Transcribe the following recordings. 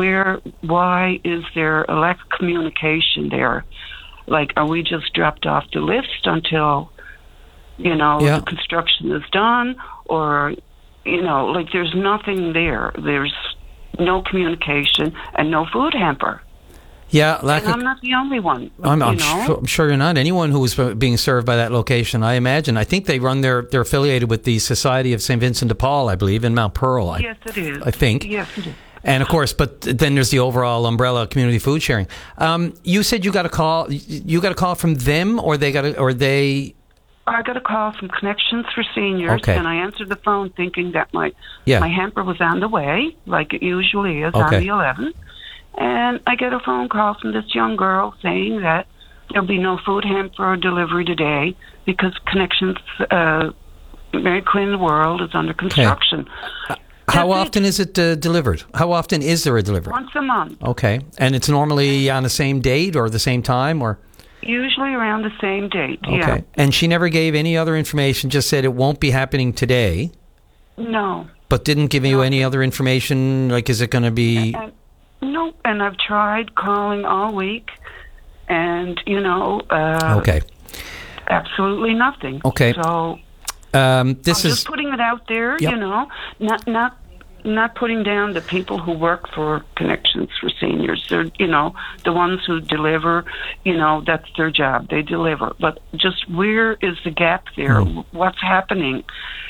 why is there a lack of communication there? Like, are we just dropped off the list until, the construction is done? Or, like, there's nothing there. There's no communication and no food hamper. Yeah, I'm not the only one. I'm sure you're not. Anyone who was being served by that location, I imagine. I think they're affiliated with the Society of St. Vincent de Paul, I believe, in Mount Pearl. Yes, it is. I think. Yes, it is. And of course, but then there's the overall umbrella community food sharing. You said you got a call. You got a call from them, or they got I got a call from Connections for Seniors, and I answered the phone thinking that my hamper was on the way, like it usually is on the 11th. And I get a phone call from this young girl saying that there'll be no food hamper delivery today because Connections, Mary Queen World is under construction. Okay. How often is it delivered? How often is there a delivery? Once a month. Okay. And it's normally on the same date or the same time, or? Usually around the same date, Okay. And she never gave any other information, just said it won't be happening today? No. But didn't give you any other information, like is it going to be... No, and I've tried calling all week, and, okay. Absolutely nothing. Okay. So... I'm just putting it out there, not putting down the people who work for Connections for Seniors. They're, the ones who deliver, that's their job. They deliver. But just where is the gap there? What's happening?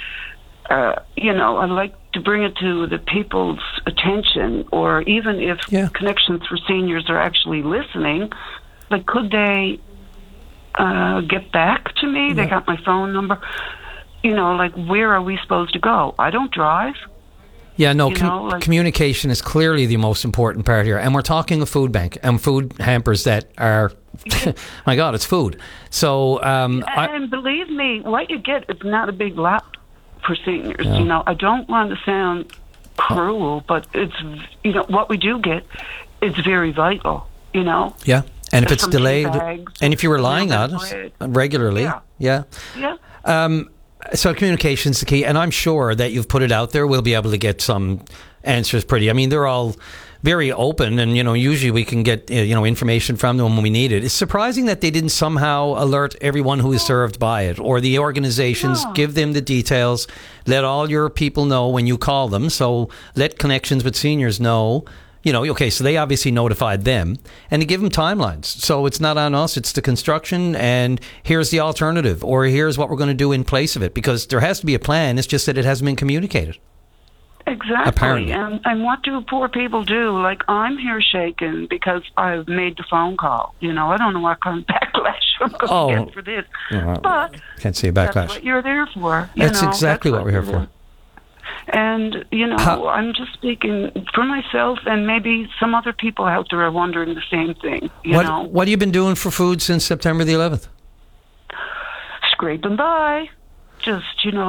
I'd like to bring it to the people's attention, or even if Connections for Seniors are actually listening, like, could they get back to me? They got my phone number. Like, where are we supposed to go? I don't drive. Yeah, no, communication is clearly the most important part here. And we're talking a food bank and food hampers that are, my God, it's food. So, and believe me, what you get is not a big lot for seniors. I don't want to sound cruel, but it's, what we do get is very vital, Yeah, and if it's delayed, and if you're relying on it regularly, so communication's the key, and I'm sure that you've put it out there. We'll be able to get some answers pretty. I mean, they're all very open, and usually we can get information from them when we need it. It's surprising that they didn't somehow alert everyone who is served by it, or the organizations. Give them the details. Let all your people know when you call them. So let Connections with Seniors know. So they obviously notified them, and to give them timelines. So it's not on us, it's the construction, and here's the alternative, or here's what we're going to do in place of it, because there has to be a plan. It's just that it hasn't been communicated. Exactly. Apparently. And what do poor people do? Like, I'm here shaken because I've made the phone call. I don't know what kind of backlash I'm going to get for this. But can't see a backlash. That's what you're there for. That's exactly what we're here for. And, I'm just speaking for myself, and maybe some other people out there are wondering the same thing. What have you been doing for food since September the 11th? Scraping by. Just,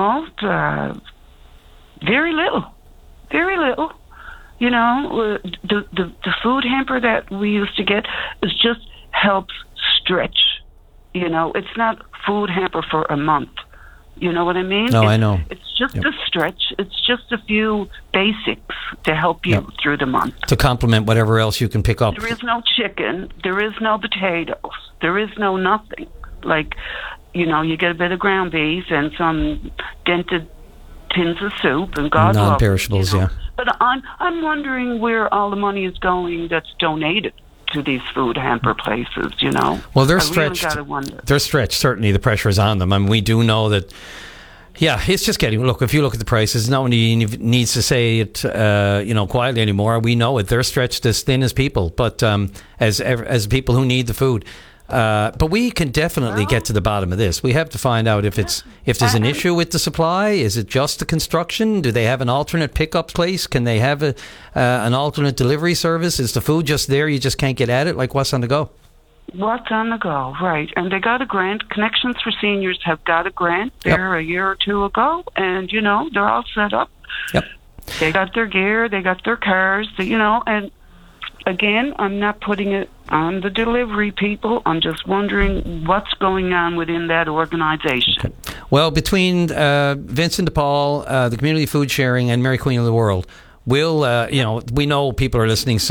very little. Very little. The food hamper that we used to get just helps stretch. It's not food hamper for a month. You know what I mean? No, I know. It's just a stretch. It's just a few basics to help you through the month. To complement whatever else you can pick up. There is no chicken. There is no potatoes. There is no nothing. Like, you get a bit of ground beef and some dented tins of soup and God love non-perishables, But I'm wondering where all the money is going that's donated to these food hamper places, Well, they're stretched. Really gotta wonder. They're stretched. Certainly, the pressure is on them. I mean, we do know that. Yeah, it's just getting. Look, if you look at the prices, no one needs to say it, quietly anymore. We know it. They're stretched as thin as people, but as people who need the food. But we can definitely get to the bottom of this. We have to find out if there's an issue with the supply. Is it just the construction? Do they have an alternate pickup place? Can they have an alternate delivery service? Is the food just there? You just can't get at it? Like, what's on the go? What's on the go, right. And they got a grant. Connections for Seniors have got a grant there a year or two ago. And, they're all set up. Yep. They got their gear. They got their cars, and... Again, I'm not putting it on the delivery people. I'm just wondering what's going on within that organization. Okay. Well, between Vincent de Paul, the Community Food Sharing, and Mary Queen of the World, we'll, we know people are listening.